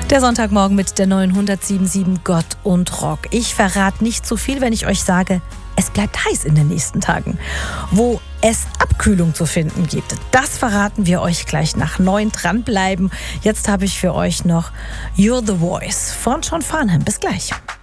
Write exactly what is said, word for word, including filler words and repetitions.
Der Sonntagmorgen mit der neuen hundertsieben Komma sieben Gott und Rock. Ich verrate nicht zu viel, wenn ich euch sage, es bleibt heiß in den nächsten Tagen. Wo es Abkühlung zu finden gibt, das verraten wir euch gleich nach neun. Dranbleiben. Jetzt habe ich für euch noch You're the Voice von John Farnham. Bis gleich.